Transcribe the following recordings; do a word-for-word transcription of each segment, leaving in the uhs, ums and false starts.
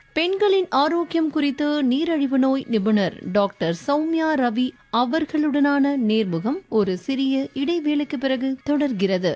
பெண்களின் ஆரோக்கியம் குறித்து நீரிழிவு நோய் நிபுணர் டாக்டர் சௌமியா ரவி அவர்களுடனான நேர்முகம் ஒரு சிறிய இடைவேளைக்கு பிறகு தொடர்கிறது.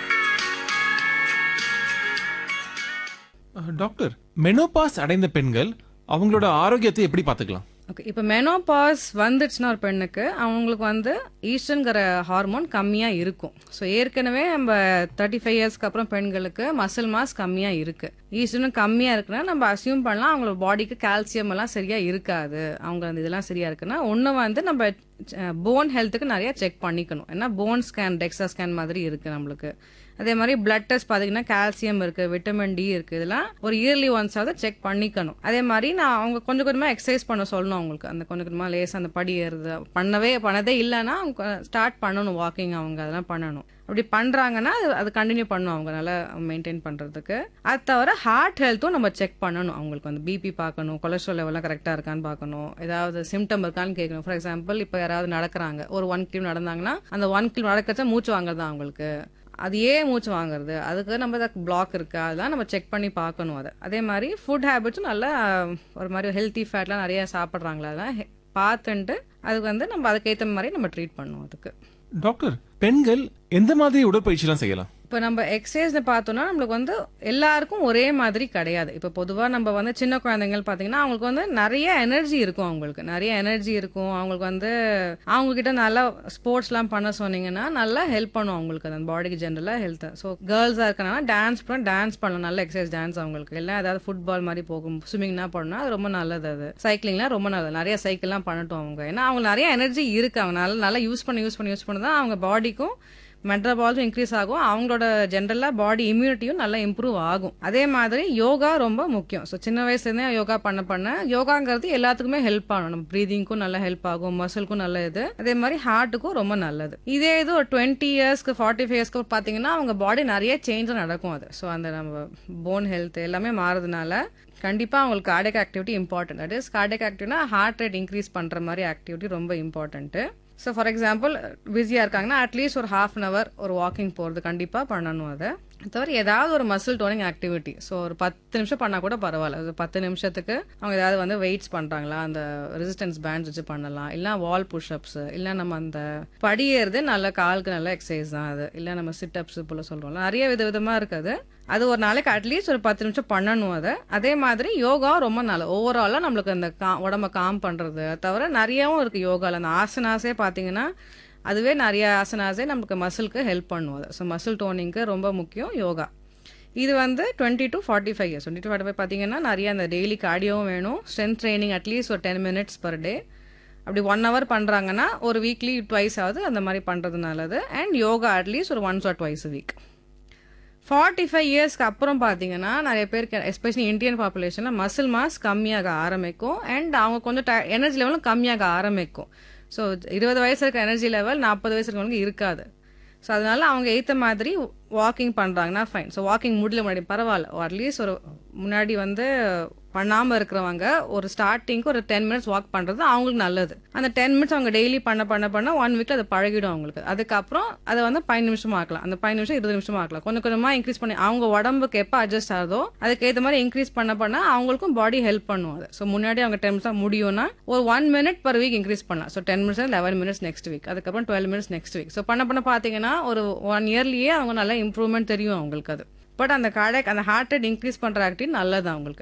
டாக்டர், மெனோபாஸ் அடைந்த பெண்கள் அவங்களோட ஆரோக்கியத்தை எப்படி பாத்துக்கலாம்? ஓகே, இப்போ மெனோபாஸ் வந்துச்சுன்னா ஒரு பெண்ணுக்கு அவங்களுக்கு வந்து ஈஸ்ட்ரன்கிற ஹார்மோன் கம்மியாக இருக்கும். ஸோ ஏற்கனவே நம்ம தேர்ட்டி ஃபைவ் இயர்ஸ்க்கு அப்புறம் பெண்களுக்கு மசில் மாஸ் கம்மியாக இருக்கு. ஈஸ்ட்ரன் கம்மியாக இருக்குன்னா நம்ம அசியூம் பண்ணலாம் அவங்களோட பாடிக்கு கால்சியம் எல்லாம் சரியா இருக்காது. அவங்க அந்த இதெல்லாம் சரியா இருக்குன்னா ஒன்று வந்து நம்ம போன் ஹெல்த்துக்கு நிறைய செக் பண்ணிக்கணும். ஏன்னா போன் ஸ்கேன், டெக்ஸா ஸ்கேன் மாதிரி இருக்கு நம்மளுக்கு. அதே மாதிரி பிளட் டெஸ்ட் பாத்தீங்கன்னா கால்சியம் இருக்கு, விட்டமின் டி இருக்கு, இதெல்லாம் ஒரு இயர்லி ஒன்ஸ் ஆகுது செக் பண்ணிக்கணும். அதே மாதிரி நான் அவங்க கொஞ்சம் கொஞ்சமா எக்ஸசைஸ் பண்ண சொல்லணும். அவங்களுக்கு அந்த கொஞ்சம் கொஞ்சமா லேஸ் அந்த படி ஏறுது பண்ணவே பண்ணதே இல்லைன்னா அவங்க ஸ்டார்ட் பண்ணணும் வாக்கிங். அவங்க அதெல்லாம் பண்ணணும். அப்படி பண்றாங்கன்னா அது கண்டினியூ பண்ணணும் அவங்க நல்லா மெயின்டைன் பண்றதுக்கு. அது தவிர ஹார்ட் ஹெல்த்தும் நம்ம செக் பண்ணணும். அவங்களுக்கு வந்து பிபி பார்க்கணும், கொலஸ்ட்ரால் லெவல்லாம் கரெக்டா இருக்கான்னு பார்க்கணும், ஏதாவது சிம்டம் இருக்கான்னு கேட்கணும். ஃபார் எக்ஸாம்பிள் இப்போ யாராவது நடக்கிறாங்க, ஒரு ஒன் கிலோ நடந்தாங்கன்னா அந்த ஒன் கிலோ நடக்கச்சா மூச்சு வாங்குறதா அவங்களுக்கு, அது ஏன் மூச்சு வாங்குறது, அதுக்கு நம்ம பிளாக் இருக்கா, அதெல்லாம் நம்ம செக் பண்ணி பார்க்கணும். அதை அதே மாதிரி ஃபுட் ஹேபிட்ஸும் நல்லா ஒரு மாதிரி ஹெல்த்தி ஃபேட்லாம் நிறைய சாப்பிட்றாங்களா அதெல்லாம் பார்த்துட்டு அதுக்கு வந்து நம்ம அதுக்கேற்ற மாதிரி நம்ம ட்ரீட் பண்ணுவோம். அதுக்கு டாக்டர், பெண்கள் எந்த மாதிரி உடற்பயிற்சிலாம் செய்யலாம்? இப்போ நம்ம எக்ஸசைஸ் பார்த்தோம்னா நம்மளுக்கு வந்து எல்லாருக்கும் ஒரே மாதிரி கிடையாது. இப்போ பொதுவாக நம்ம வந்து சின்ன குழந்தைங்கள் பார்த்தீங்கன்னா அவங்களுக்கு வந்து நிறைய எனர்ஜி இருக்கும். அவங்களுக்கு நிறைய எனர்ஜி இருக்கும். அவங்களுக்கு வந்து அவங்க கிட்ட நல்லா ஸ்போர்ட்ஸ்லாம் பண்ண சொன்னீங்கன்னா நல்லா ஹெல்ப் பண்ணும் அவங்களுக்கு அந்த பாடிக்கு ஜென்ரலாக ஹெல்த். ஸோ கேர்ள்ஸாக இருக்கனால டான்ஸ் பண்ண டான்ஸ் பண்ணலாம், நல்ல எக்ஸசைஸ் டான்ஸ் அவங்களுக்கு. இல்லை ஏதாவது ஃபுட்பால் மாதிரி போகும், ஸ்விம்மிங்னா பண்ணணும், அது ரொம்ப நல்லது. அது சைக்கிளிங்லாம் ரொம்ப நல்லது, நிறைய சைக்கிள்லாம் பண்ணட்டும் அவங்க. ஏன்னா அவங்க நிறைய எனர்ஜி இருக்கு. அவங்க நல்லா நல்லா யூஸ் பண்ணி யூஸ் பண்ணி யூஸ் பண்ணி தான் அவங்க பாடிக்கும் மெட்ரபால்ஸும் இன்க்ரீஸ் ஆகும், அவங்களோட ஜென்ரலா பாடி இம்யூனிட்டியும் நல்லா இம்ப்ரூவ் ஆகும். அதே மாதிரி யோகா ரொம்ப முக்கியம். ஸோ சின்ன வயசுலேருந்தே யோகா பண்ண பண்ண யோகாங்கிறது எல்லாத்துக்குமே ஹெல்ப் ஆகும். நம்ம ப்ரீதிங்க்கும் நல்லா ஹெல்ப் ஆகும், மசிலுக்கும் நல்ல இது, அதே மாதிரி ஹார்ட்டுக்கும் ரொம்ப நல்லது. இதே இது ஒரு டுவெண்ட்டி இயர்ஸ்க்கு ஃபார்ட்டி ஃபைவ் இயர்ஸ்க்கு பார்த்தீங்கன்னா அவங்க பாடி நிறைய சேஞ்ச் நடக்கும். அது ஸோ அந்த நம்ம போன் ஹெல்த் எல்லாமே மாறதுனால கண்டிப்பாக அவங்களுக்கு cardiac activity important. That is cardiac ஆக்டிவிட்டினா heart rate increase பண்ணுற மாதிரி ஆக்டிவிட்டி ரொம்ப இம்பார்ட்டன்ட்டு. ஸோ ஃபார் எக்ஸாம்பிள் பிஸியாக இருக்காங்கன்னா அட்லீஸ்ட் ஒரு ஹாஃப் அன் அவர் ஒரு வாக்கிங் போகிறது கண்டிப்பாக பண்ணணும். அதை தவிர ஏதாவது ஒரு மசில் டோனிங் ஆக்டிவிட்டி, ஸோ ஒரு பத்து நிமிஷம் பண்ணால் கூட பரவாயில்ல. அது பத்து நிமிஷத்துக்கு அவங்க ஏதாவது வந்து வெயிட்ஸ் பண்ணுறாங்களா, அந்த ரெசிஸ்டன்ஸ் பேண்ட்ஸ் வச்சு பண்ணலாம். இல்லை வால் புஷ்அப்ஸ், இல்லை நம்ம அந்த படியேறது நல்ல காலுக்கு நல்ல எக்ஸசைஸ் தான் அது. இல்லை நம்ம சிட்அப்ஸ் போல சொல்கிறோம்ல, நிறைய வித விதமாக இருக்குது. அது ஒரு நாளைக்கு அட்லீஸ்ட் ஒரு பத்து நிமிஷம் பண்ணணும் அதை. அதே மாதிரி யோகா ரொம்ப நல்ல ஓவராலாக நம்மளுக்கு அந்த கா உடம்ப காம் பண்ணுறது. அது தவிர நிறையவும் இருக்குது யோகாவில். அந்த ஆசனாஸே பார்த்தீங்கன்னா அதுவே நிறைய ஆசனாஸே நமக்கு மசிலுக்கு ஹெல்ப் பண்ணுவது. ஸோ மசில் டோனிங்க்கு ரொம்ப முக்கியம் யோகா. இது வந்து twenty to forty five years twenty to forty five பார்த்தீங்கன்னா நிறைய அந்த டெய்லி கார்டியோவும் வேணும், ஸ்ட்ரென்த் ட்ரைனிங் அட்லீஸ்ட் ஒரு டென் மினிட்ஸ் பர் டே. அப்படி ஒன் ஹவர் பண்ணுறாங்கன்னா ஒரு வீக்லி ட்வைஸ் ஆகுது அந்த மாதிரி பண்ணுறது நல்லது. அண்ட் யோகா அட்லீஸ்ட் ஒரு once R twice week. Forty five இயர்ஸ்க்கு அப்புறம் பார்த்தீங்கன்னா நிறைய பேருக்கு எஸ்பெஷலி இந்தியன் பாப்புலேஷனில் மசில் மாஸ் கம்மியாக ஆரம்பிக்கும். அண்ட் அவங்க கொஞ்சம் எனர்ஜி லெவலும் கம்மியாக ஆரம்பிக்கும். ஸோ இருபது வயசு இருக்க எனர்ஜி லெவல் நாற்பது வயசு இருக்கவங்களுக்கு இருக்காது. ஸோ அதனால அவங்க ஏற்ற மாதிரி வாக்கிங் பண்ணுறாங்கன்னா ஃபைன். ஸோ வாக்கிங் முடியல முன்னாடி பரவாயில்ல, அட்லீஸ்ட் ஒரு முன்னாடி வந்து பண்ணாமல் இருக்கிறவங்க ஒரு ஸ்டார்டிங்க்கு ஒரு டென் மினிட்ஸ் வாக் பண்ணுறது அவங்களுக்கு நல்லது. அந்த டென் மினிட்ஸ் அவங்க டெய்லி பண்ண பண்ண பண்ண ஒன் வீக்கில் அது பழகிடும் அவங்களுக்கு. அதுக்கப்புறம் அதை வந்து பதினஞ்சு நிமிஷம் ஆக்கலாம், அந்த பதினஞ்சு நிமிஷம் இருபது நிமிஷம் ஆக்கலாம். கொஞ்சம் கொஞ்சமாக இன்க்ரீஸ் பண்ணி அவங்க உடம்புக்கு எப்போ அட்ஜஸ்ட் ஆகுதோ அதுக்கேற்ற மாதிரி இன்க்ரீஸ் பண்ண பண்ண அவங்களுக்கும் பாடி ஹெல்ப் பண்ணும் அது. ஸோ முன்னாடி அவங்க டென் மினிட்ஸ் முடியும்னா ஒரு one minute per week increase பண்ணலாம். So ten minutes eleven minutes next week, அதுக்கப்புறம் twelve minutes next week. So பண்ண பண்ண பார்த்தீங்கன்னா ஒரு ஒன் இயர்லேயே அவங்க நல்லா இம்ப்ரூவ்மெண்ட் தெரியும் அவங்களுக்கு அது. பட் அந்த கார்டியக் அந்த ஹார்ட் ரேட் இன்க்ரீஸ் பண்ணுற ஆக்டிவிட்டி நல்லது அவங்களுக்கு.